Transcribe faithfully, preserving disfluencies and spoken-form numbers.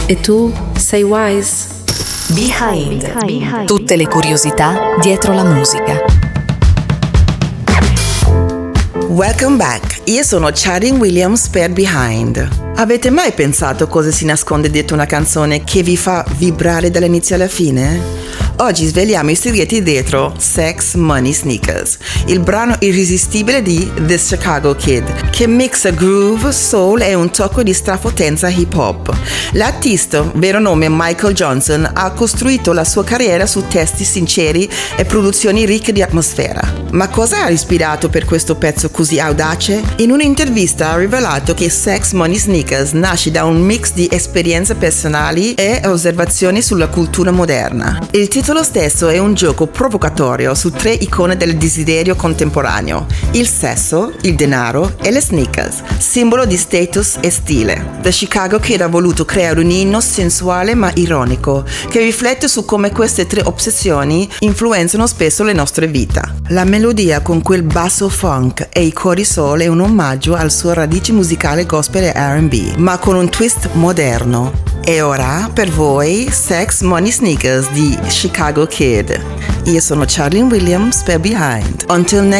E tu sei Wise? Behind. Behind. Tutte le curiosità dietro la musica. Welcome back, io sono Charin Williams per Behind. Avete mai pensato cosa si nasconde dietro una canzone che vi fa vibrare dall'inizio alla fine? Oggi sveliamo i segreti dietro Sex, Money, Sneakers, il brano irresistibile di The Chicago Kid, che mixa groove, soul e un tocco di strafotenza hip hop. L'artista, vero nome Michael Johnson, ha costruito la sua carriera su testi sinceri e produzioni ricche di atmosfera. Ma cosa ha ispirato per questo pezzo così audace? In un'intervista ha rivelato che Sex, Money, Sneakers nasce da un mix di esperienze personali e osservazioni sulla cultura moderna. Il titolo stesso è un gioco provocatorio su tre icone del desiderio contemporaneo: il sesso, il denaro e le sneakers, simbolo di status e stile. The Chicago Kid ha voluto creare un inno sensuale ma ironico, che riflette su come queste tre ossessioni influenzano spesso le nostre vite. La melodia con quel basso funk e i cori soul è un omaggio al suo radice musicale gospel e R and B, ma con un twist moderno. E ora per voi Sex, Money, Sneakers di Chicago Kid. Io sono Charin Williams per Behind. Until next